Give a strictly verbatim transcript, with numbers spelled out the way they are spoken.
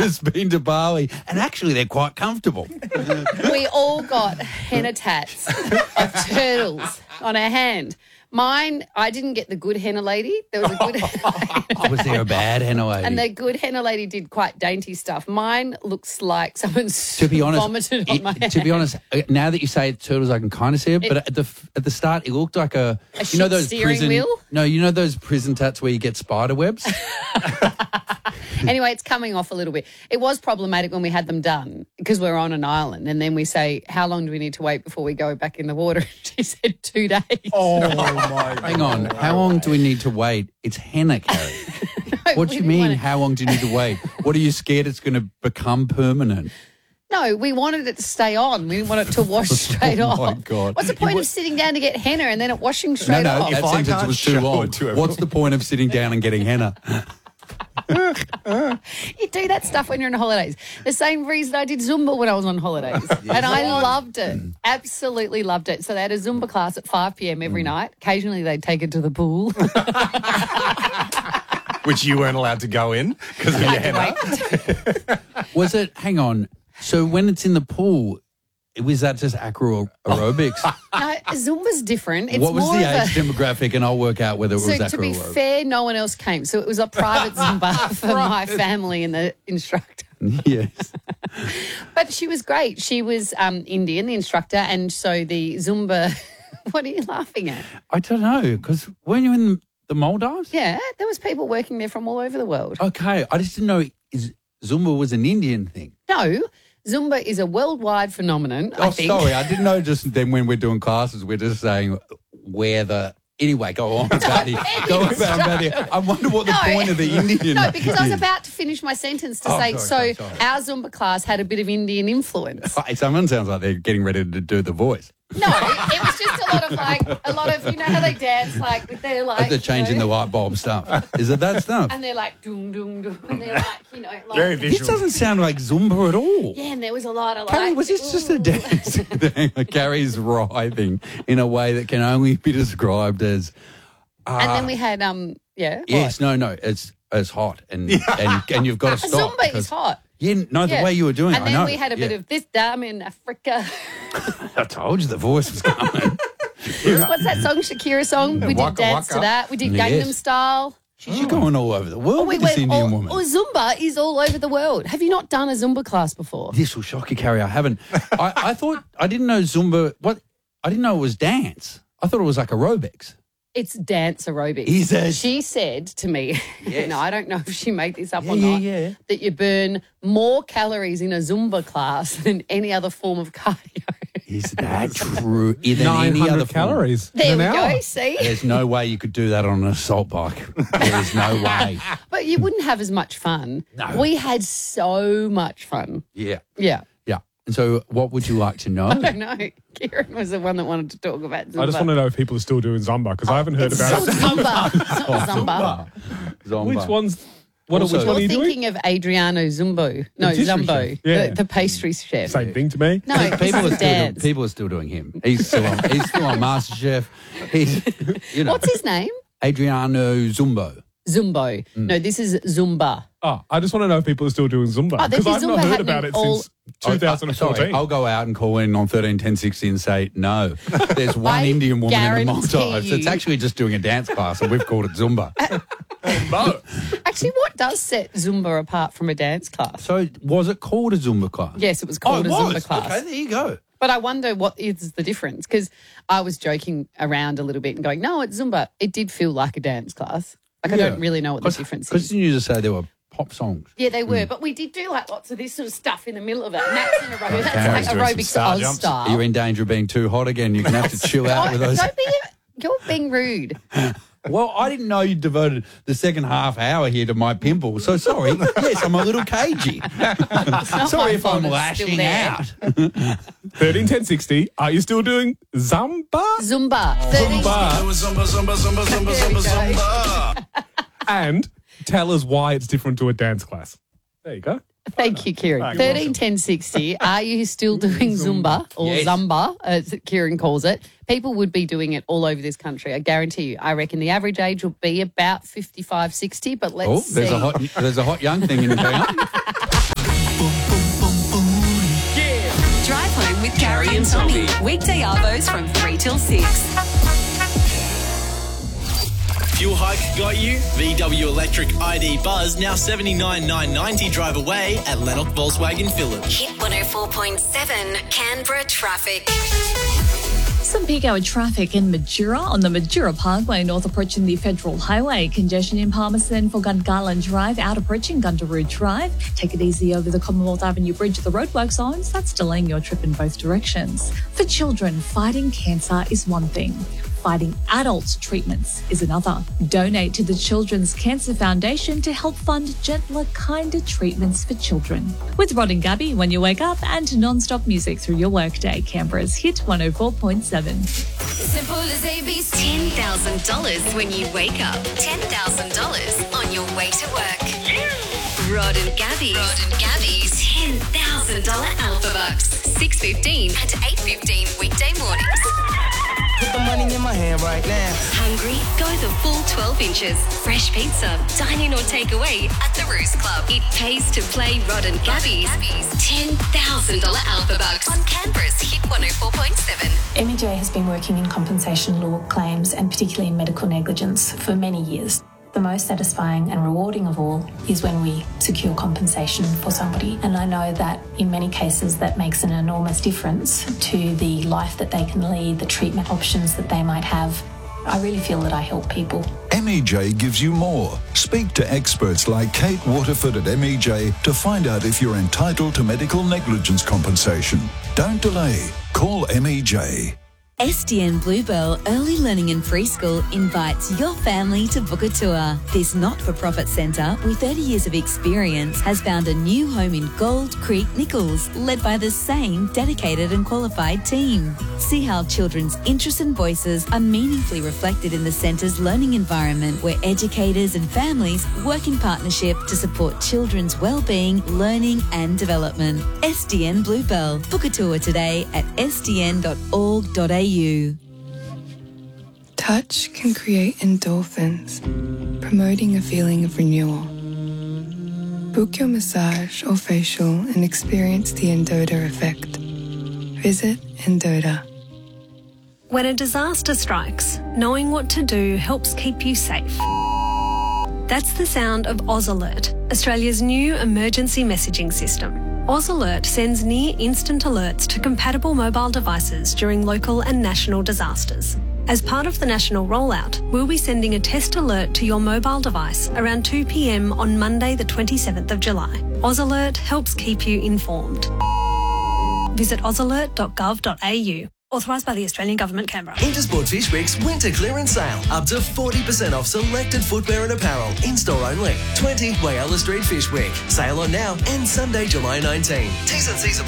just been to Bali, and actually they're quite comfortable. We all got henna tats of turtles on our hand. Mine, I didn't get the good henna lady. There was a good Oh, was there a bad henna lady? And the good henna lady did quite dainty stuff. Mine looks like someone's to be honest, vomited on it, my to hand. be honest, uh, now that you say it, turtles, I can kind of see it, It- but at the at the start, it looked like a, A you know shit those steering prison wheel? No, you know those prison tats where you get spider webs. Anyway, it's coming off a little bit. It was problematic when we had them done because we're on an island, and then we say, how long do we need to wait before we go back in the water? She said two days. Oh, my Hang on, how long do we need to wait? It's henna, Carrie. No, What we do you didn't mean? want it- How long do you need to wait? What are you scared it's going to become permanent? No, we wanted it to stay on. We didn't want it to wash straight Oh, off. my God. What's the point of sitting down to get henna and then it washing No, straight no, off? that If I sentence can't was too show long. it to everyone. What's the point of sitting down and getting henna? You do that stuff when you're on holidays. The same reason I did Zumba when I was on holidays. And I loved it. Absolutely loved it. So they had a Zumba class at five p.m. every Mm. night. Occasionally they'd take it to the pool. Which you weren't allowed to go in because of your henna. Was it, hang on, so when it's in the pool, was that just acro aerobics? No, Zumba's different. It's What was more the of age a... demographic, and I'll work out whether it was So acro to be aerobics. fair, no one else came. So it was a private Zumba for my family and the instructor. Yes. But she was great. She was um, Indian, the instructor, and so the Zumba... What are you laughing at? I don't know, because weren't you in the Maldives? Yeah, there was people working there from all over the world. Okay, I just didn't know is, Zumba was an Indian thing. No, Zumba is a worldwide phenomenon, I Oh, think. sorry, I didn't know just then when we're doing classes, we're just saying where the... Anyway, go on about the... Go on about the... I wonder what the No. point of the Indian No, because I was is. about to finish my sentence to Oh, say, sorry, so sorry, sorry. our Zumba class had a bit of Indian influence. Hey, someone sounds like they're getting ready to do the voice. No, it was just a lot of like, a lot of, you know how they dance like with their like... Like they're changing you the know, light bulb stuff. Is it that stuff? And they're like, doom, doom, doom. And they're like, you know, like... Very This visual. doesn't sound like Zumba at all. Yeah, and there was a lot of like... Carrie, was this just a ooh. dance thing? Carrie's writhing in a way that can only be described as... Uh, And then we had, um, yeah. Yes, no, no, it's it's hot and and, and you've got to what? stop. Zumba because- is hot. Yeah, no, the Yeah. way you were doing and it, I then know. we had a bit Yeah. of this dam in Africa. I told you the voice was coming. What's that song, Shakira song? We did Waka dance to Waka. that. We did Yes. Gangnam Style. She's going all over the world We with this went Indian all, woman. oh, Zumba is all over the world. Have you not done a Zumba class before? This will shock you, Carrie. I haven't. I, I thought, I didn't know Zumba, what? I didn't know it was dance. I thought it was like aerobics. It's dance aerobics. Is it? She said to me, Yes. no, I don't know if she made this up Yeah, or yeah, not, yeah. that you burn more calories in a Zumba class than any other form of cardio. Is that true? Than nine any other hundred form? calories There in we an hour. go, see? There's no way you could do that on an assault bike. There is no way. But you wouldn't have as much fun. No. We had so much fun. Yeah. Yeah. Yeah. And so what would you like to know? I don't know. Kieran was the one that wanted to talk about Zumba. I just want to know if people are still doing Zumba because I haven't heard It's about called it. Zumba. It's not Zumba. Zumba. Which one's what? Also- which one are You're you doing? thinking of Adriano Zumbo. No, pastry Zumbo. chef. Yeah. The, the pastry chef. Same thing to me. No, this People is are, still doing, dance. people are still doing him. He's still on, he's still on MasterChef. He's, you know, What's his name? Adriano Zumbo. Zumbo. Mm. No, this is Zumba. Oh, I just want to know if people are still doing Zumba Oh, there's because I've Zumba not heard happening about it all- since two thousand fourteen. Sorry, I'll go out and call in on thirteen ten sixty and say no. There's one I Indian woman in the guarantee Maldives that's you- actually just doing a dance class, and we've called it Zumba. No. Actually, what does set Zumba apart from a dance class? So was it called a Zumba class? Yes, it was Oh, called it a Zumba was. class. Okay, there you go. But I wonder what is the difference because I was joking around a little bit and going, no, it's Zumba. It did feel like a dance class. Like I don't really know what the difference Because is. didn't you just say there were pop songs? Yeah, they Hmm. were, but we did do like lots of this sort of stuff in the middle of it. And that's in aerobics. Carrie's That's doing like some aerobics star Oz jumps. style. You're in danger of being too hot again. You're going to have to chill out with Oh, those. don't be, you're being rude. Well, I didn't know you devoted the second half hour here to my pimple. So sorry. Yes, I'm a little cagey. Not Sorry my if I'm fault it's still lashing there. out. thirteen ten sixty. Are you still doing Zumba? Zumba. thirteen Zumba. There we go. And tell us why it's different to a dance class. There you go. Thank you, Kieran. thirteen ten sixty. Are you still doing Zumba or Yes. Zumba, as Kieran calls it? People would be doing it all over this country. I guarantee you. I reckon the average age will be about fifty-five, sixty, but let's Oh, see. there's a hot, there's a hot young thing in town. and Tommy. Weekday arvos from three till six. Fuel hike got you? V W Electric I D Buzz now seventy-nine nine ninety drive away at Lennox Volkswagen Village. Hit one oh four point seven Canberra traffic. Some peak hour traffic in Majura on the Majura Parkway north approaching the Federal Highway. Congestion in Palmerston for Gungahlin Drive out approaching Gundaroo Drive. Take it easy over the Commonwealth Avenue Bridge at the roadwork zones. That's delaying your trip in both directions. For children, fighting cancer is one thing. Fighting adult treatments is another. Donate to the Children's Cancer Foundation to help fund gentler, kinder treatments for children. With Rod and Gabby when you wake up and non-stop music through your workday. Canberra's Hit one oh four point seven. Simple as A B C. ten thousand dollars when you wake up. ten thousand dollars on your way to work. Rod and Gabby. Rod and Gabby's ten thousand dollars Alpha Bucks. six fifteen and eight fifteen weekday mornings. Put the money in my hand right now. Hungry? Go the full twelve inches. Fresh pizza, dine in or take away at the Roost Club. It pays to play Rod and Gabby's ten thousand dollars Alpha Bucks on Canberra's Hit one oh four point seven. M E J has been working in compensation law claims and particularly in medical negligence for many years. The most satisfying and rewarding of all is when we secure compensation for somebody. And I know that in many cases that makes an enormous difference to the life that they can lead, the treatment options that they might have. I really feel that I help people. M E J gives you more. Speak to experts like Kate Waterford at M E J to find out if you're entitled to medical negligence compensation. Don't delay. Call M E J. S D N Bluebell Early Learning and Preschool invites your family to book a tour. This not-for-profit centre, with thirty years of experience, has found a new home in Gold Creek, Nichols, led by the same dedicated and qualified team. See how children's interests and voices are meaningfully reflected in the centre's learning environment, where educators and families work in partnership to support children's well-being, learning and development. S D N Bluebell. Book a tour today at s d n dot org dot a u. Touch can create endorphins, promoting a feeling of renewal. Book your massage or facial and experience the Endota effect. Visit Endota. When a disaster strikes, knowing what to do helps keep you safe. That's the sound of Oz Alert, Australia's new emergency messaging system. Oz Alert sends near-instant alerts to compatible mobile devices during local and national disasters. As part of the national rollout, we'll be sending a test alert to your mobile device around two p m on Monday the twenty-seventh of July. Oz Alert helps keep you informed. Visit oz alert dot gov dot a u. Authorised by the Australian Government, Canberra. Intersport Fish Week's winter clearance sale. Up to forty percent off selected footwear and apparel. In-store only. twenty Whyalla Street Fish Week. Sale on now and Sunday, July nineteenth. T's and C's apply.